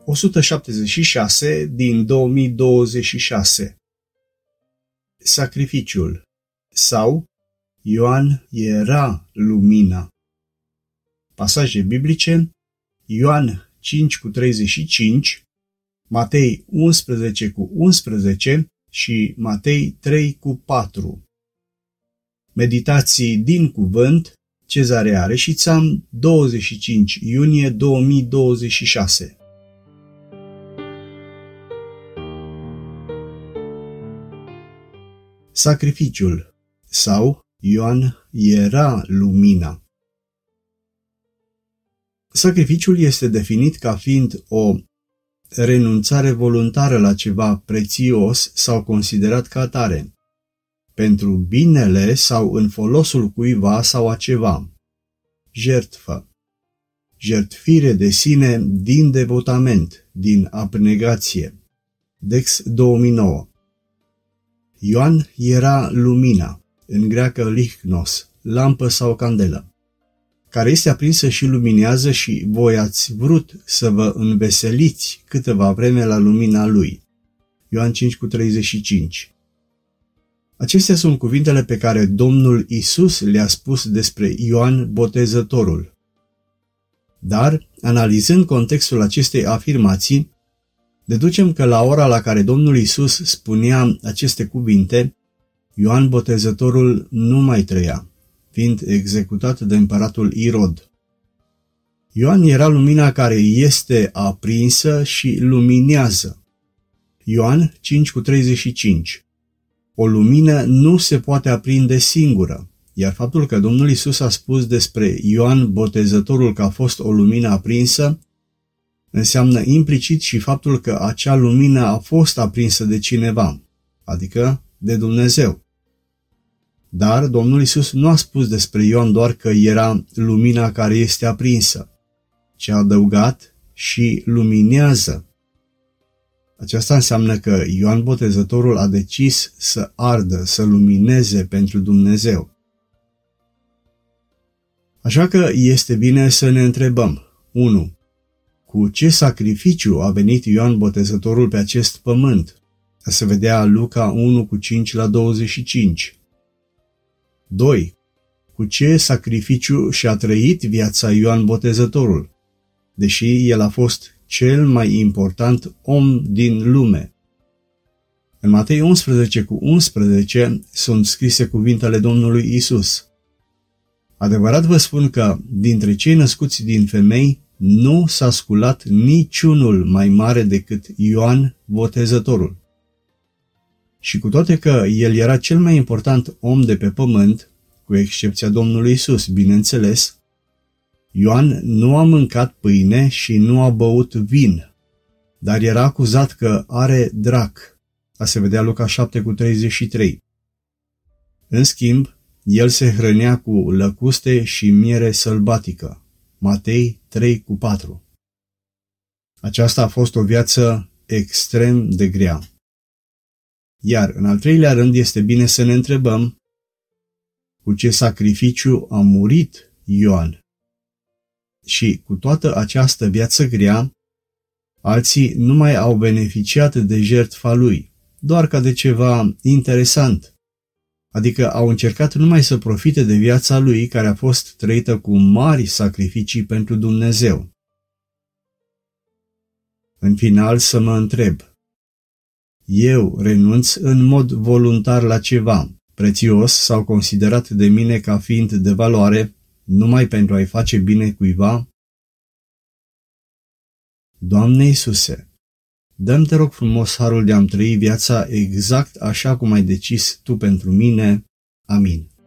176 din 2026. Sacrificiul sau Ioan era lumina. Pasaje biblice: Ioan 5:35, Matei 11:11 și Matei 3:4. Meditații din cuvânt, Cezarea Reșița, 25 iunie 2026. Sacrificiul sau Ioan era lumina. Sacrificiul este definit ca fiind o renunțare voluntară la ceva prețios sau considerat ca atare, pentru binele sau în folosul cuiva sau a ceva. Jertfă. Jertfire de sine din devotament, din abnegație. Dex 2009. Ioan era lumina, în greacă lichnos, lampă sau candelă, care este aprinsă și luminează și voi ați vrut să vă înveseliți câteva vreme la lumina lui. Ioan 5:35. Acestea sunt cuvintele pe care Domnul Isus le-a spus despre Ioan Botezătorul. Dar, analizând contextul acestei afirmații, deducem că la ora la care Domnul Isus spunea aceste cuvinte, Ioan Botezătorul nu mai trăia, fiind executat de împăratul Irod. Ioan era lumina care este aprinsă și luminează. Ioan 5:35. O lumină nu se poate aprinde singură, iar faptul că Domnul Isus a spus despre Ioan Botezătorul că a fost o lumină aprinsă, înseamnă implicit și faptul că acea lumină a fost aprinsă de cineva, adică de Dumnezeu. Dar Domnul Isus nu a spus despre Ioan doar că era lumina care este aprinsă, ci a adăugat și luminează. Aceasta înseamnă că Ioan Botezătorul a decis să ardă, să lumineze pentru Dumnezeu. Așa că este bine să ne întrebăm: 1. Cu ce sacrificiu a venit Ioan Botezătorul pe acest pământ? Se vedea Luca 1:5-25. 2. Cu ce sacrificiu și-a trăit viața Ioan Botezătorul, deși el a fost cel mai important om din lume? În Matei 11:11 sunt scrise cuvintele Domnului Isus: Adevărat vă spun că dintre cei născuți din femei nu s-a sculat niciunul mai mare decât Ioan Botezătorul. Și cu toate că el era cel mai important om de pe pământ, cu excepția Domnului Isus, bineînțeles, Ioan nu a mâncat pâine și nu a băut vin, dar era acuzat că are drac. A se vedea Luca 7:33. În schimb, el se hrănea cu lăcuste și miere sălbatică. Matei 3:4. Aceasta a fost o viață extrem de grea. Iar în al treilea rând este bine să ne întrebăm: cu ce sacrificiu a murit Ioan? Și cu toată această viață grea, alții nu mai au beneficiat de jertfa lui, doar ca de ceva interesant, adică au încercat numai să profite de viața lui care a fost trăită cu mari sacrificii pentru Dumnezeu. În final să mă întreb: eu renunț în mod voluntar la ceva prețios sau considerat de mine ca fiind de valoare, numai pentru a-i face bine cuiva? Doamne Iisuse, dă-mi, te rog frumos, harul de a-mi trăi viața exact așa cum ai decis Tu pentru mine. Amin.